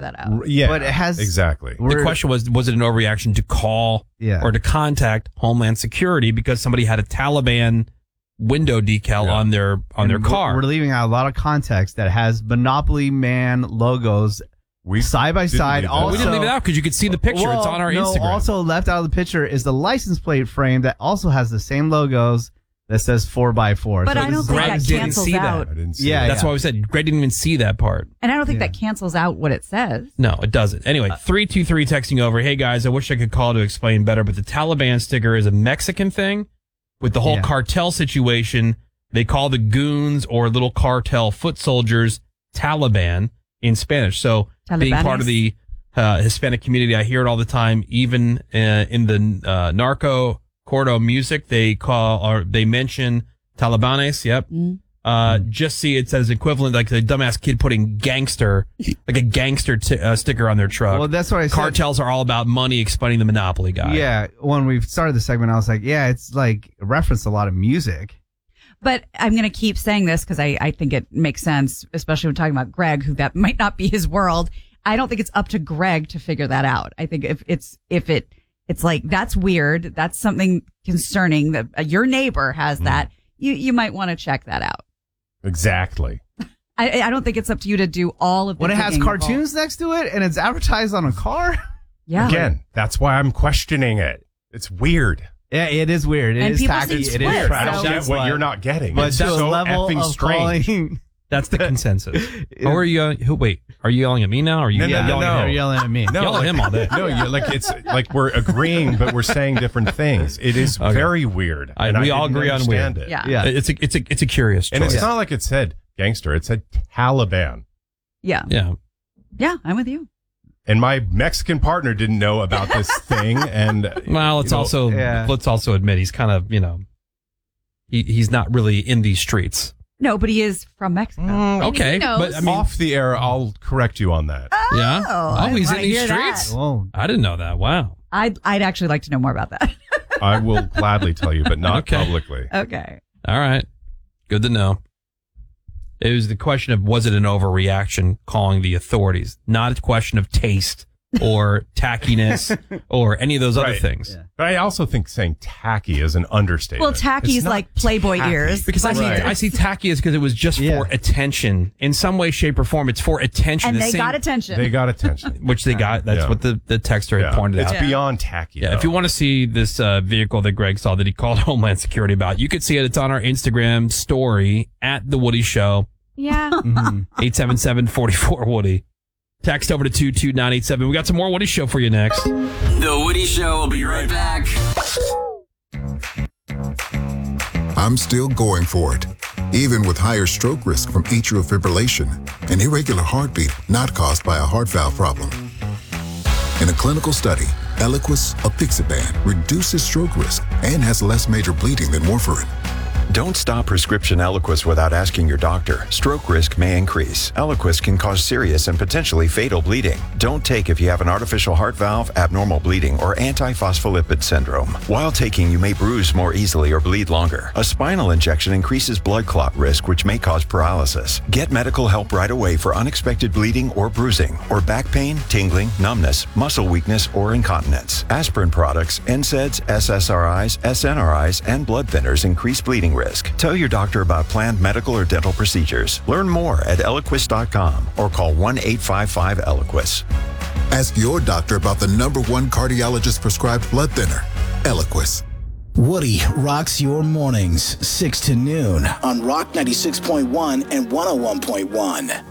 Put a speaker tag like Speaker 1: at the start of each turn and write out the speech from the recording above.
Speaker 1: that out.
Speaker 2: Yeah,
Speaker 3: but it has
Speaker 2: exactly.
Speaker 4: The question was it an overreaction to call or to contact Homeland Security because somebody had a Taliban window decal on their car?
Speaker 3: We're leaving out a lot of context that has Monopoly Man logos side by side.
Speaker 4: We didn't leave it out because you could see the picture. It's on our Instagram.
Speaker 3: Also left out of the picture is the license plate frame that also has the same logos that says 4x4.
Speaker 1: But I don't think that cancels out.
Speaker 2: I didn't see
Speaker 3: Yeah,
Speaker 2: that.
Speaker 4: That's why we said Greg didn't even see that part.
Speaker 1: And I don't think that cancels out what it says.
Speaker 4: No, it doesn't. Anyway, 323 texting over. Hey guys, I wish I could call to explain better, but the Taliban sticker is a Mexican thing. With the whole cartel situation, they call the goons or little cartel foot soldiers Taliban in Spanish. So being part of the Hispanic community, I hear it all the time. Even in the narco corrido music, they mention Talibanes. Yep. Just see it says equivalent, like the dumbass kid putting gangster, like a gangster sticker on their truck.
Speaker 3: Well, that's what I said.
Speaker 4: Cartels are all about money, explaining the monopoly guy.
Speaker 3: Yeah. When we started the segment, I was like, it's like referenced a lot of music.
Speaker 1: But I'm going to keep saying this because I think it makes sense, especially when talking about Greg, who that might not be his world. I don't think it's up to Greg to figure that out. I think if it's like, that's weird. That's something concerning that your neighbor has that. You might want to check that out.
Speaker 2: Exactly.
Speaker 1: I don't think it's up to you to do all of the
Speaker 3: when it has
Speaker 1: digging
Speaker 3: cartoons next to it and it's advertised on a car.
Speaker 1: Yeah.
Speaker 2: Again, that's why I'm questioning it. It's weird.
Speaker 3: Yeah, it is weird. It is tacky. It is trash.
Speaker 2: I don't get what you're not getting.
Speaker 3: But
Speaker 2: It's
Speaker 3: to a
Speaker 2: so
Speaker 3: level
Speaker 2: effing
Speaker 3: of
Speaker 2: strange.
Speaker 3: calling.
Speaker 4: That's the consensus. Or are you? Wait, are you yelling at me now? Or are you
Speaker 3: yelling at me?
Speaker 4: No, yell at him all day.
Speaker 2: No, you're like it's like we're agreeing, but we're saying different things. It is very weird.
Speaker 4: We all agree on weird.
Speaker 2: It.
Speaker 1: Yeah.
Speaker 4: It's a curious choice.
Speaker 2: And it's not like it said gangster. It said Taliban.
Speaker 1: Yeah.
Speaker 4: Yeah,
Speaker 1: I'm with you.
Speaker 2: And my Mexican partner didn't know about this thing. And
Speaker 4: well, let's also admit he's kind of he's not really in these streets.
Speaker 1: No, but he is from Mexico.
Speaker 4: Okay, but I mean,
Speaker 2: off the air, I'll correct you on that.
Speaker 4: He's in these streets. I didn't know that. Wow.
Speaker 1: I'd actually like to know more about that.
Speaker 2: I will gladly tell you, but not publicly.
Speaker 1: Okay.
Speaker 4: All right. Good to know. It was the question of, was it an overreaction calling the authorities? Not a question of taste or tackiness or any of those other things.
Speaker 2: Yeah. But I also think saying tacky is an understatement.
Speaker 1: Well, tacky is like Playboy ears.
Speaker 4: Because I see tacky as because it was just for attention. In some way, shape, or form, it's for attention.
Speaker 1: And they got attention.
Speaker 2: They got attention.
Speaker 4: Which they got. That's what the texter had pointed out.
Speaker 2: It's beyond tacky.
Speaker 4: Yeah, if you want to see this vehicle that Greg saw that he called Homeland Security about, you could see it. It's on our Instagram story at The Woody Show.
Speaker 1: Yeah.
Speaker 4: 877-44-WOODY. Text over to 22987. We got some more Woody Show for you next.
Speaker 5: The Woody Show will be right back.
Speaker 6: I'm still going for it, even with higher stroke risk from atrial fibrillation, an irregular heartbeat not caused by a heart valve problem. In a clinical study, Eliquis, apixaban, reduces stroke risk and has less major bleeding than warfarin.
Speaker 7: Don't stop prescription Eliquis without asking your doctor. Stroke risk may increase. Eliquis can cause serious and potentially fatal bleeding. Don't take if you have an artificial heart valve, abnormal bleeding, or antiphospholipid syndrome. While taking, you may bruise more easily or bleed longer. A spinal injection increases blood clot risk, which may cause paralysis. Get medical help right away for unexpected bleeding or bruising, or back pain, tingling, numbness, muscle weakness, or incontinence. Aspirin products, NSAIDs, SSRIs, SNRIs, and blood thinners increase bleeding risk. Tell your doctor about planned medical or dental procedures. Learn more at Eliquis.com or call 1-855-ELIQUIS.
Speaker 6: Ask your doctor about the #1 cardiologist prescribed blood thinner, Eliquis.
Speaker 8: Woody rocks your mornings 6 to noon on Rock 96.1 and 101.1.